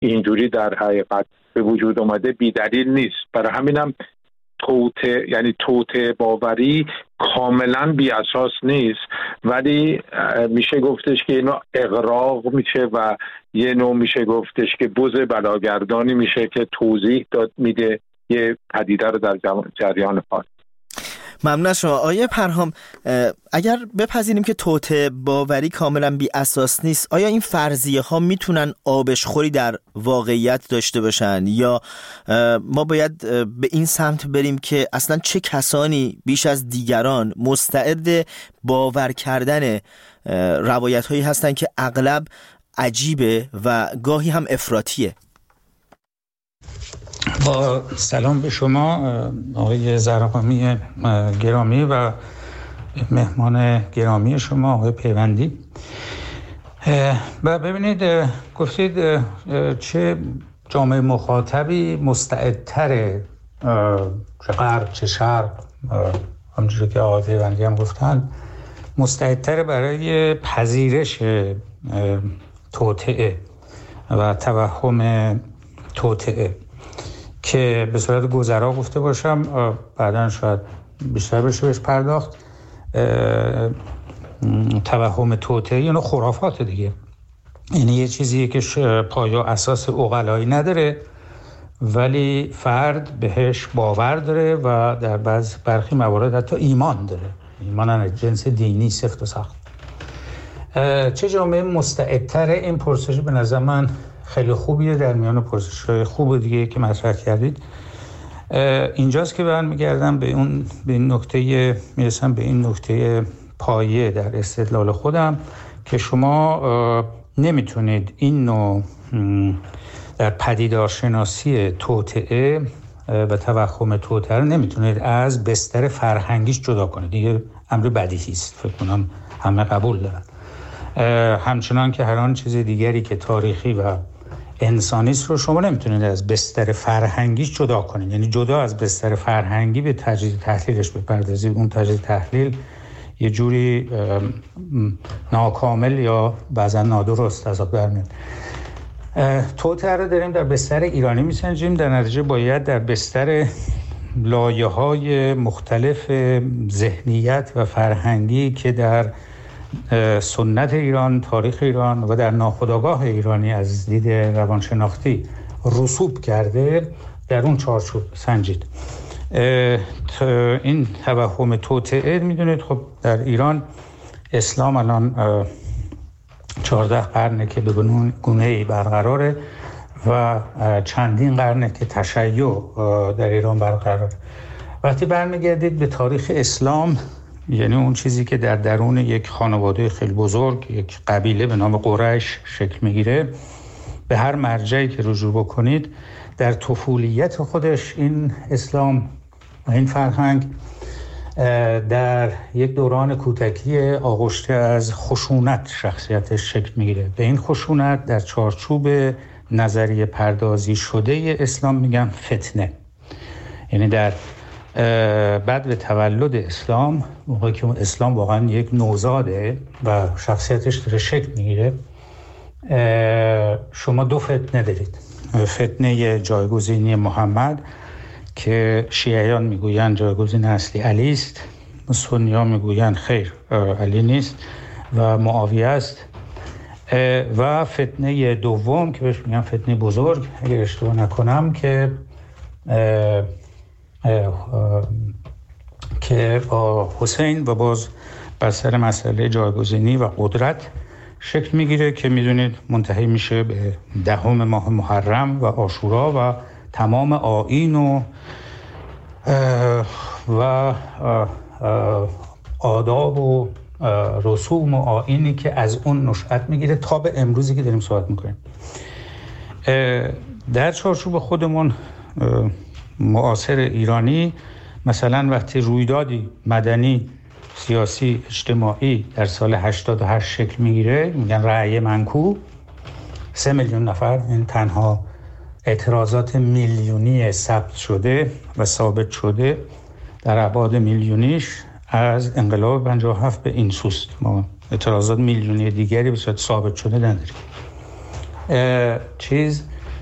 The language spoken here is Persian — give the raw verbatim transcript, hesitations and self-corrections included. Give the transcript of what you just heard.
اینجوری در حقیقت به وجود اومده بی دلیل نیست. برای همینم توطئه یعنی توطئه باوری کاملا بی اساس نیست، ولی میشه گفتش که اینو اغراق میشه و یه نوع میشه گفتش که بز بلاگردانی میشه که توضیح داد میده یه پدیده رو در جریان فارسی. ممنون از شما آیه پرهام. اگر بپذیریم که توطئه باوری کاملا بی اساس نیست، آیا این فرضیه ها میتونن آبشخوری در واقعیت داشته باشن، یا ما باید به این سمت بریم که اصلا چه کسانی بیش از دیگران مستعد باور کردن روایت هایی هستن که اغلب عجیبه و گاهی هم افراطیه؟ با سلام به شما آقای زرقامی گرامی و مهمان گرامی شما آقای پیوندی. و ببینید گفتید چه جامعه مخاطبی مستعدتره، چه غرب چه شرق، همونجوری که آقای پیوندی هم گفتن، مستعدتره برای پذیرش توطئه و توهم توطئه. که به صورت گذرا گفته باشم، بعداً شاید بیشتر بشه بهش پرداخت، توهم توطئه یعنی خرافات دیگه، یعنی یه چیزیه که پایه و اساس عقلایی نداره ولی فرد بهش باور داره و در بعض برخی موارد حتی ایمان داره، ایمان از جنس دینی سفت و سخت. چه جامعه مستعدتره؟ این پرسش به نظر من خیلی خوبیه در میان پرسش‌های خوب دیگه که مطرح کردید. اینجاست که من میگردم به اون به این نکته، میرسم به این نکته پایه در استدلال خودم که شما نمیتونید این نوع در پدیدارشناسی توطئه و توهم توطئه رو نمیتونید از بستر فرهنگیش جدا کنید. دیگه امر بدیهی است، فکر کنم همه قبول دارن. همچنان که هر آن چیز دیگری که تاریخی و انسانی است رو شما نمیتونید از بستر فرهنگیش جدا کنید، یعنی جدا از بستر فرهنگی به تجزیه تحلیلش بپردازید. اون تجزیه تحلیل یه جوری ناکامل یا بعضا نادرست از آب برمیاد. توطئه رو داریم در بستر ایرانی میسنجیم، در نتیجه باید در بستر لایه‌های مختلف ذهنیت و فرهنگی که در سنت ایران، تاریخ ایران و در ناخودآگاه ایرانی از دید روانشناختی رسوب کرده در اون چارچوب سنجید. این توهم توطئه میدونید خب در ایران اسلام الان چهارده قرنه که به گونه‌ای برقراره و چندین قرنه که تشیع در ایران برقراره. وقتی برمیگردید به تاریخ اسلام، یعنی اون چیزی که در درون یک خانواده خیلی بزرگ، یک قبیله به نام قریش شکل میگیره، به هر مرجعی که رجوع بکنید در طفولیت خودش این اسلام و این فرهنگ در یک دوران کوتکی آغشته از خشونت شخصیتش شکل میگیره. به این خشونت در چارچوب نظریه پردازی شده اسلام میگن فتنه. یعنی در بعد به تولد اسلام، موقعی که اسلام واقعا یک نوزاده و شخصیتش داره شکل میگیره، شما دو فتنه دارید. فتنه جایگزینی محمد که شیعیان میگویند جایگزین اصلی علی است، سنی‌ها میگویند خیر علی نیست و معاویه است، و فتنه دوم که بهش میگن فتنه بزرگ اگر اشتباه نکنم که اه اه اه که با حسین و باز بر سر مسئله جایگزینی و قدرت شکل میگیره که میدونید منتهی میشه به دهم ماه محرم و عاشورا و تمام آیین و و آداب و رسوم و آیینی که از اون نشأت میگیره تا به امروزی که داریم صحبت میکنیم. در چارچوب خودمون معاصر ایرانی، مثلا وقتی رویدادی مدنی، سیاسی، اجتماعی در سال هشتاد و هشت شکل میگیره، میگن رأی منکوب، سه میلیون نفر، این تنها اعتراضات میلیونی ثبت شده و ثابت شده در ابعاد میلیونیش از انقلاب پنجاه و هفت به این سوست. ما اعتراضات میلیونی دیگری به صورت ثابت شده نداریم. چیز